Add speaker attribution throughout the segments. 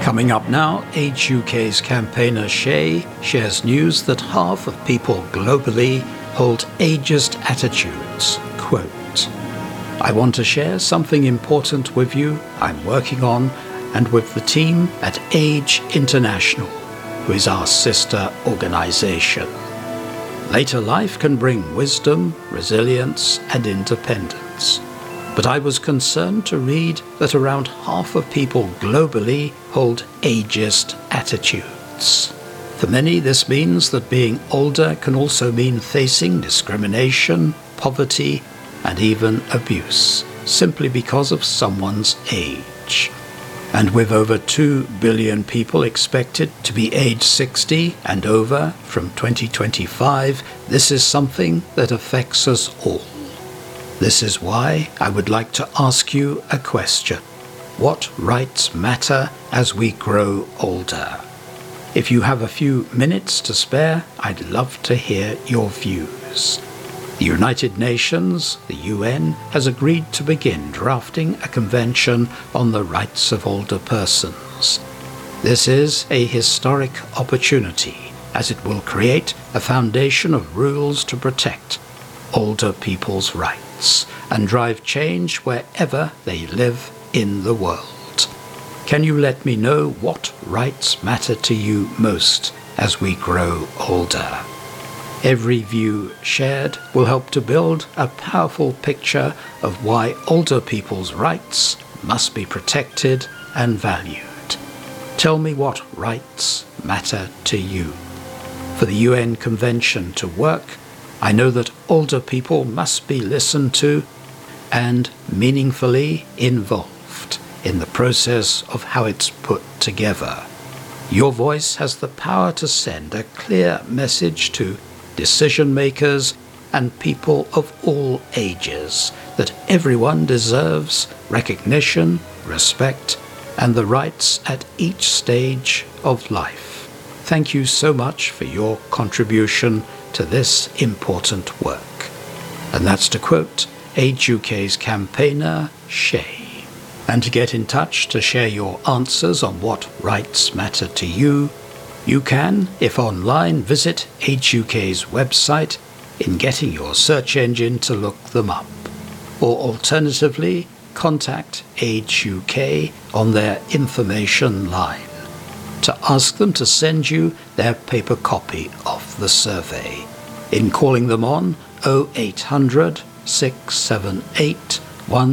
Speaker 1: Coming up now, Age UK's campaigner Shay shares news that half of people globally hold ageist attitudes. Quote, "I want to share something important with you I'm working on and with the team at Age International, who is our sister organization. Later life can bring wisdom, resilience, and independence. But I was concerned to read that around half of people globally hold ageist attitudes. For many, this means that being older can also mean facing discrimination, poverty, and even abuse, simply because of someone's age. And with over 2 billion people expected to be age 60 and over from 2025, this is something that affects us all. This is why I would like to ask you a question. What rights matter as we grow older? If you have a few minutes to spare, I'd love to hear your views. The United Nations, the UN, has agreed to begin drafting a convention on the rights of older persons. This is a historic opportunity, as it will create a foundation of rules to protect older people's rights and drive change wherever they live in the world. Can you let me know what rights matter to you most as we grow older? Every view shared will help to build a powerful picture of why older people's rights must be protected and valued. Tell me what rights matter to you. For the UN Convention to work, I know that older people must be listened to and meaningfully involved in the process of how it's put together. Your voice has the power to send a clear message to decision makers and people of all ages that everyone deserves recognition, respect, and the rights at each stage of life. Thank you so much for your contribution to this important work." And that's to quote Age UK's campaigner, Shay. And to get in touch to share your answers on what rights matter to you, you can, if online, visit Age UK's website in getting your search engine to look them up. Or alternatively, contact Age UK on their information line to ask them to send you their paper copy of the survey in calling them on 0800 678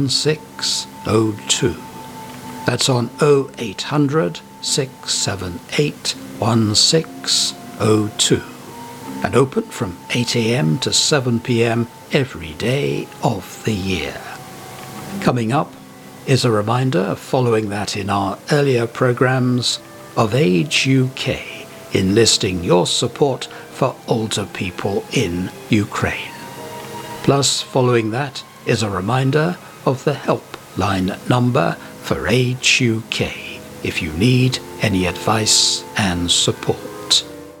Speaker 1: 1602. That's on 0800 678 1602 and open from 8 a.m. to 7 p.m. every day of the year. Coming up is a reminder, following that in our earlier programs, of Age UK enlisting your support for older people in Ukraine. Plus, following that is a reminder of the helpline number for Age UK if you need any advice and support.